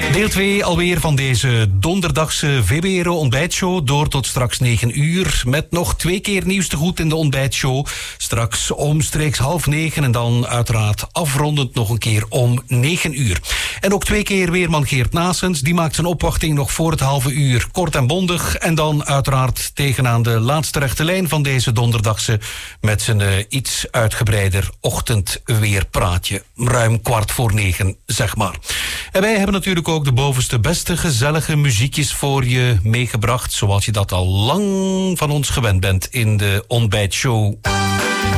Deel 2 alweer van deze donderdagse VBRO ontbijtshow. Door tot straks 9 uur. Met nog 2 keer nieuws te goed in de ontbijtshow. Straks omstreeks 8:30 en dan uiteraard afrondend nog een keer om 9 uur. En ook 2 keer weerman Geert Naessens. Die maakt zijn opwachting nog voor het halve uur. Kort en bondig. En dan uiteraard tegenaan de laatste rechte lijn van deze donderdagse. Met zijn iets uitgebreider ochtendweerpraatje. Ruim 8:15, zeg maar. En wij hebben natuurlijk ook de bovenste beste gezellige muziekjes voor je meegebracht. Zoals je dat al lang van ons gewend bent in de ontbijtshow.